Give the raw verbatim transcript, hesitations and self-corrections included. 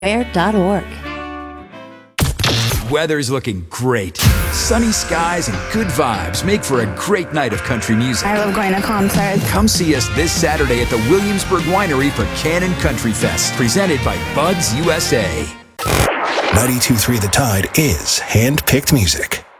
fair dot org. Weather's looking great. Sunny skies and good vibes make for a great night of country music. I love going to concerts. Come see us this Saturday at the Williamsburg Winery for Cannon Country Fest, presented by Buds U S A. ninety-two point three The Tide is hand-picked music.